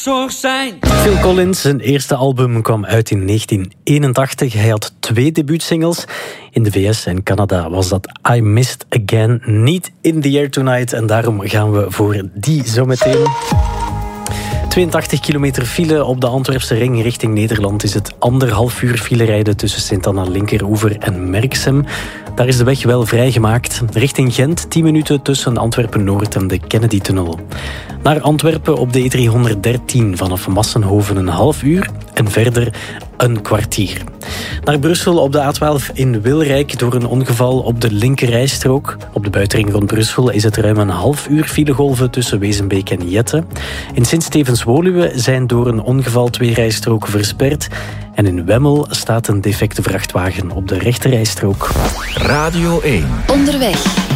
zorg zijn. Phil Collins, zijn eerste album kwam uit in 1981. Hij had 2 debuutsingles. In de VS en Canada was dat I Missed Again, niet In The Air Tonight. En daarom gaan we voor die zometeen. 82 kilometer file op de Antwerpse ring richting Nederland is het 1,5 uur file rijden tussen Sint-Anna Linkeroever en Merksem. Daar is de weg wel vrijgemaakt. Richting Gent 10 minuten tussen Antwerpen-Noord en de Kennedy-tunnel. Naar Antwerpen op de E313 vanaf Massenhoven een half uur en verder een kwartier. Naar Brussel op de A12 in Wilrijk door een ongeval op de linkerrijstrook. Op de buitenring rond Brussel is het ruim een half uur filegolven tussen Wezenbeek en Jette. In Sint-Stevens-Woluwe zijn door een ongeval 2 rijstroken versperd. En in Wemmel staat een defecte vrachtwagen op de rechterrijstrook. Radio 1. Onderweg.